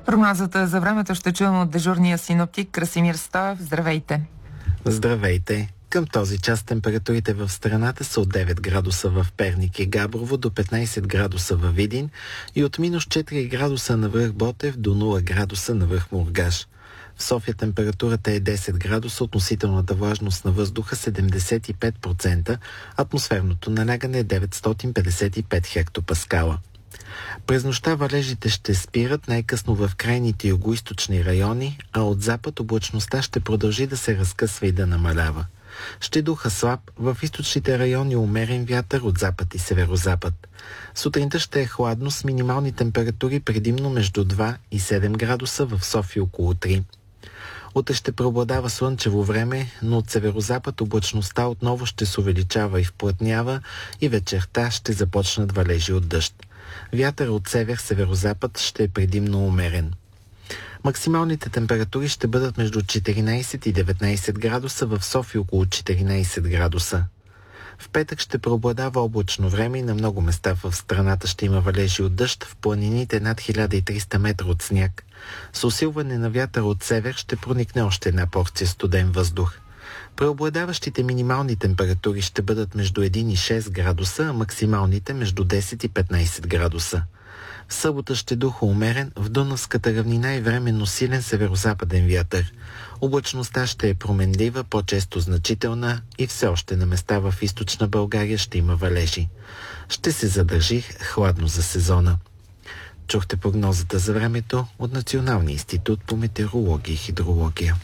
Прогнозата за времето ще чуем от дежурния синоптик Красимир Стоев. Здравейте! Здравейте! Към този час температурите в страната са от 9 градуса в Перник и Габрово до 15 градуса във Видин и от минус 4 градуса на връх Ботев до 0 градуса на връх Мургаш. В София температурата е 10 градуса, относителната влажност на въздуха 75%, атмосферното налягане е 955 хектопаскала. През нощта валежите ще спират най-късно в крайните югоизточни райони, а от запад облачността ще продължи да се разкъсва и да намалява. Ще духа слаб, в източните райони умерен вятър от запад и северозапад. Сутринта ще е хладно с минимални температури предимно между 2 и 7 градуса, в София около 3. Утре ще преобладава слънчево време, но от северозапад облачността отново ще се увеличава и вплътнява и вечерта ще започнат валежи от дъжд. Вятър от север-северозапад ще е предимно умерен. Максималните температури ще бъдат между 14 и 19 градуса, в София около 14 градуса. В петък ще преобладава облачно време и на много места в страната ще има валежи от дъжд, в планините над 1300 метра от сняг. С усилване на вятъра от север ще проникне още една порция студен въздух. Преобладаващите минимални температури ще бъдат между 1 и 6 градуса, а максималните между 10 и 15 градуса. В събота ще духа умерен, в Дунавската равнина и временно силен северозападен вятър. Облачността ще е променлива, по-често значителна и все още на места в източна България ще има валежи. Ще се задържи хладно за сезона. Чухте прогнозата за времето от Националния институт по метеорология и хидрология.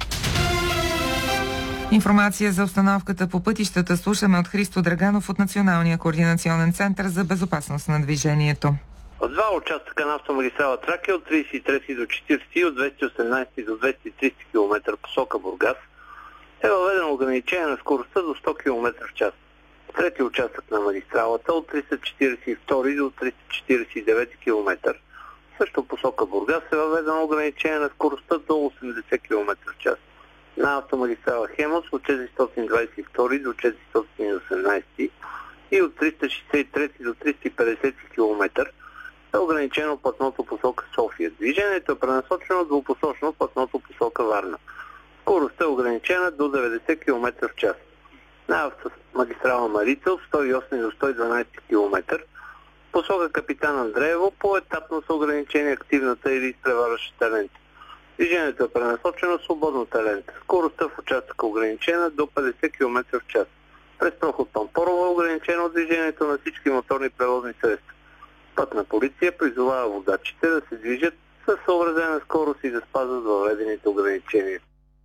Информация за обстановката по пътищата слушаме от Христо Драганов от Националния координационен център за безопасност на движението. От два участъка на автомагистрала Тракия от 33 до 40 и от 218 до 230 км посока Бургас е въведено ограничение на скоростта до 100 км в час. Трети участък на магистралата от 342 до 349 км също посока Бургас е въведено ограничение на скоростта до 80 км в час. На автомагистрала Хемос от 422 до 418 и от 363 до 350 км е ограничено пътното посока София. Движението е пренасочено двупосочно пътното посока Варна. Скоростта е ограничена до 90 км в час. На автомагистрала Марица от 108 до 112 км посока Капитан Андреево по-етапно са ограничени активната или изпреварващата лента. Движението е пренасочено свободната лента. Скоростта в участъка е ограничена до 50 км в час. През проход Пампорово е ограничено движението на всички моторни превозни средства. Пътна полиция призовава водачите да се движат със съобразена скорост и да спазват въведените ограничения.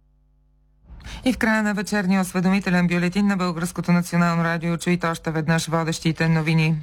И в края на вечерния осведомителен бюлетин на Българското национално радио чуйте още веднъж водещите новини.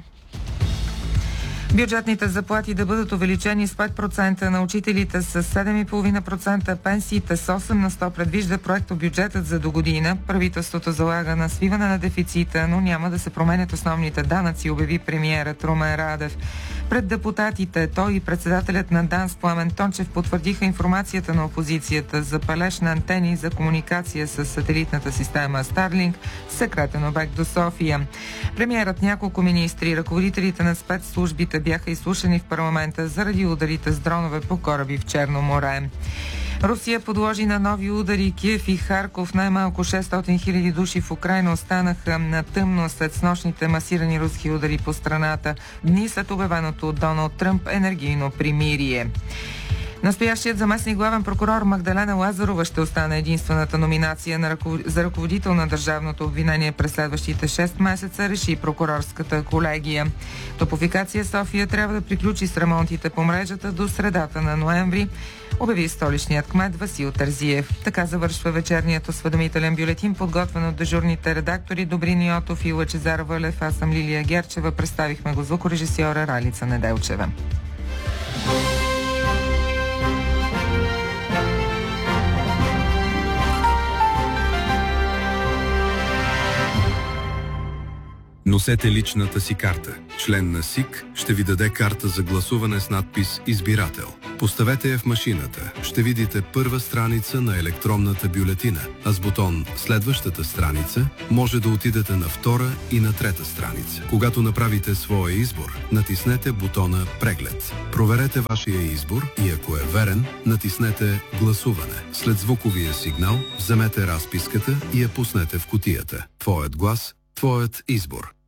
Бюджетните заплати да бъдат увеличени с 5%, на учителите с 7,5%, пенсиите с 8% предвижда проектобюджетът за догодина. Правителството залага на свиване на дефицита, но няма да се променят основните данъци, обяви премиерът Румен Радев. Пред депутатите той и председателят на ДАНС Пламен Тончев потвърдиха информацията на опозицията за палеж на антени за комуникация с сателитната система Старлинг, секретен обект до София. Премиерът, няколко министри, ръководителите на спецслужбите бяха изслушани в парламента заради ударите с дронове по кораби в Черно море. Русия подложи на нови удари Киев и Харков. Най-малко 600 хиляди души в Украйна останаха на тъмно след снощните масирани руски удари по страната, дни след обявеното от Доналд Тръмп енергийно примирие. Настоящият заместник главен прокурор Магдалена Лазарова ще остане единствената номинация за ръководител на държавното обвинение през следващите 6 месеца, реши прокурорската колегия. Топлофикация София трябва да приключи с ремонтите по мрежата до средата на ноември, обяви столичният кмет Васил Терзиев. Така завършва вечерният осведомителен бюлетин, подготвен от дежурните редактори Добрин Йотов и Лъчезар Вълев. Аз съм Лилия Герчева. Представихме го звукорежисьора Ралица Неделчева. Носете личната си карта. Член на СИК ще ви даде карта за гласуване с надпис «Избирател». Поставете я в машината. Ще видите първа страница на електронната бюлетина, а с бутон «Следващата страница» може да отидете на втора и на трета страница. Когато направите своя избор, натиснете бутона «Преглед». Проверете вашия избор и ако е верен, натиснете «Гласуване». След звуковия сигнал, вземете разписката и я пуснете в кутията. Твоят глас, твоят избор.